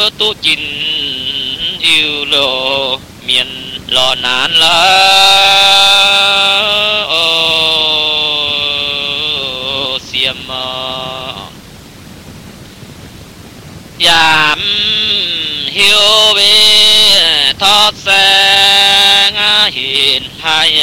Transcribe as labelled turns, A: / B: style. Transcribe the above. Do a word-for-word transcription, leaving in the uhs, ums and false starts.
A: tu chín yêu lộ miền lò nán lá ô xiêm giảm hiếu về thoát sang hiền hai